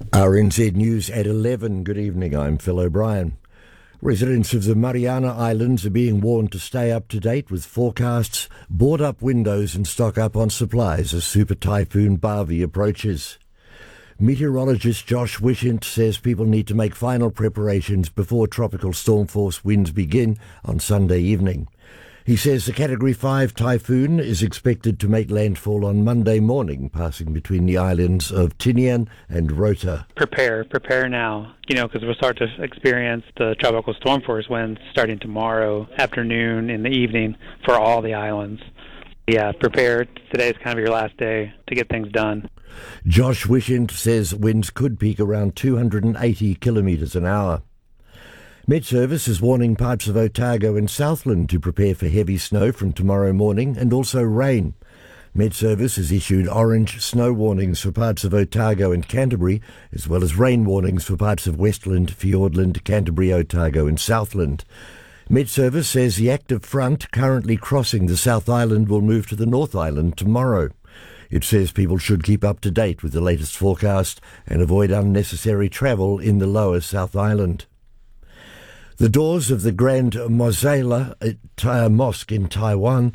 RNZ News at 11. Good evening, I'm Phil O'Brien. Residents of the Mariana Islands are being warned to stay up to date with forecasts, board up windows and stock up on supplies as Super Typhoon Baavi approaches. Meteorologist Josh Wishint says people need to make final preparations before tropical storm force winds begin on Sunday evening. He says the Category 5 typhoon is expected to make landfall on Monday morning, passing between the islands of Tinian and Rota. Prepare now, because we'll start to experience the tropical storm force winds starting tomorrow afternoon in the evening for all the islands. Yeah, prepare. Today's kind of your last day to get things done. Josh Wishint says winds could peak around 280 kilometres an hour. Met Service is warning parts of Otago and Southland to prepare for heavy snow from tomorrow morning and also rain. Met Service has issued orange snow warnings for parts of Otago and Canterbury, as well as rain warnings for parts of Westland, Fiordland, Canterbury, Otago and Southland. Met Service says the active front currently crossing the South Island will move to the North Island tomorrow. It says people should keep up to date with the latest forecast and avoid unnecessary travel in the lower South Island. The doors of the Grand Mosala Mosque in Tehran,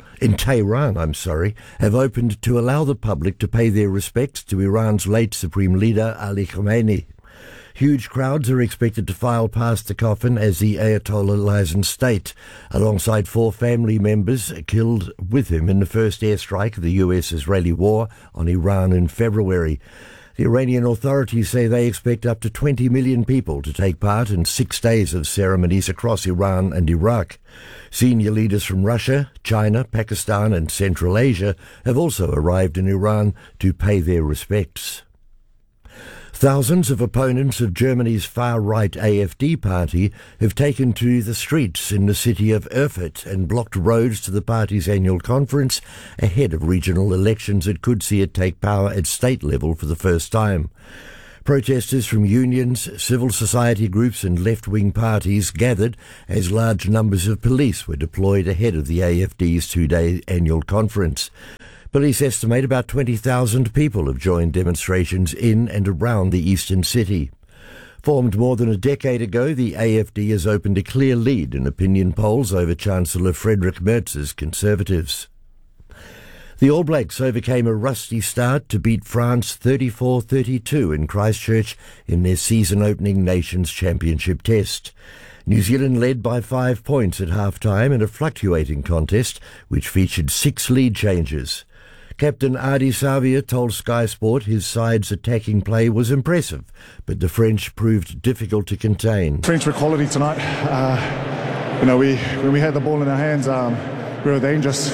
have opened to allow the public to pay their respects to Iran's late Supreme Leader Ali Khamenei. Huge crowds are expected to file past the coffin as the Ayatollah lies in state, alongside 4 family members killed with him in the first airstrike of the US-Israeli war on Iran in February. The Iranian authorities say they expect up to 20 million people to take part in 6 days of ceremonies across Iran and Iraq. Senior leaders from Russia, China, Pakistan and Central Asia have also arrived in Iran to pay their respects. Thousands of opponents of Germany's far-right AfD party have taken to the streets in the city of Erfurt and blocked roads to the party's annual conference ahead of regional elections that could see it take power at state level for the first time. Protesters from unions, civil society groups and left-wing parties gathered as large numbers of police were deployed ahead of the AfD's 2-day annual conference. Police estimate about 20,000 people have joined demonstrations in and around the eastern city. Formed more than a decade ago, the AfD has opened a clear lead in opinion polls over Chancellor Friedrich Merz's Conservatives. The All Blacks overcame a rusty start to beat France 34-32 in Christchurch in their season-opening Nations Championship test. New Zealand led by 5 points at half-time in a fluctuating contest which featured 6 lead changes. Captain Adi Savia told Sky Sport his side's attacking play was impressive, but the French proved difficult to contain. French were quality tonight. When we had the ball in our hands, we were dangerous.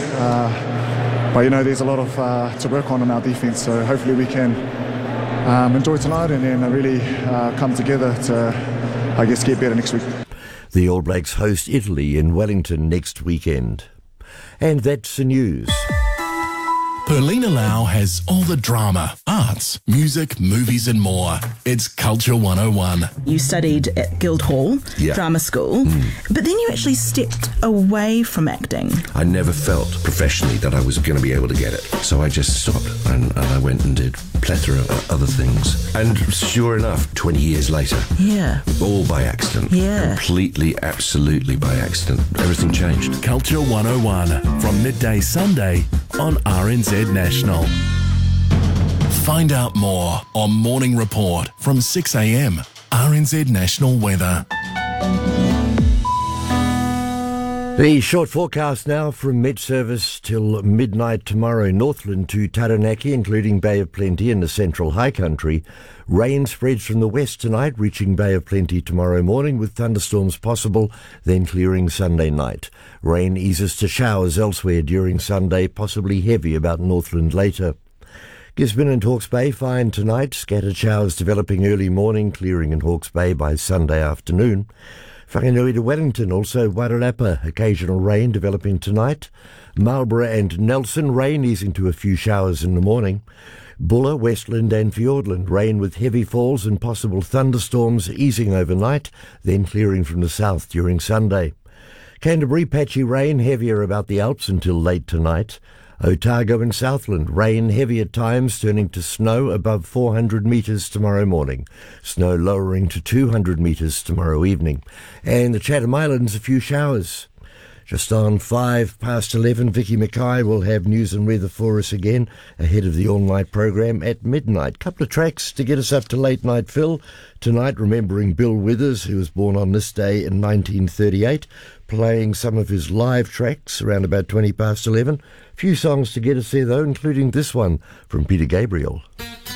But there's a lot of to work on in our defence, so hopefully we can enjoy tonight and then really come together to, get better next week. The All Blacks host Italy in Wellington next weekend. And that's the news. Perlina Lau has all the drama, arts, music, movies and more. It's Culture 101. You studied at Guildhall Drama School, but then you actually stepped away from acting. I never felt professionally that I was going to be able to get it. So I just stopped and I went and did a plethora of other things. And sure enough, 20 years later, all by accident. Completely, absolutely by accident. Everything changed. Culture 101 from midday Sunday on RNZ National. Find out more on Morning Report from 6 a.m. RNZ National Weather. The short forecast now from Met Service till midnight tomorrow. Northland to Taranaki, including Bay of Plenty and the central high country. Rain spreads from the west tonight, reaching Bay of Plenty tomorrow morning with thunderstorms possible, then clearing Sunday night. Rain eases to showers elsewhere during Sunday, possibly heavy about Northland later. Gisborne and Hawke's Bay fine tonight. Scattered showers developing early morning, clearing in Hawke's Bay by Sunday afternoon. Whanganui to Wellington, also Wairarapa, occasional rain developing tonight. Marlborough and Nelson, rain easing to a few showers in the morning. Buller, Westland and Fiordland, rain with heavy falls and possible thunderstorms easing overnight, then clearing from the south during Sunday. Canterbury, patchy rain, heavier about the Alps until late tonight. Otago and Southland, rain heavy at times, turning to snow above 400 metres tomorrow morning. Snow lowering to 200 metres tomorrow evening. And the Chatham Islands, a few showers. Just on 11:05, Vicky Mackay will have news and weather for us again ahead of the all-night program at midnight. Couple of tracks to get us up to late night, Phil. Tonight, remembering Bill Withers, who was born on this day in 1938, playing some of his live tracks around about 11:20. A few songs to get us there, though, including this one from Peter Gabriel.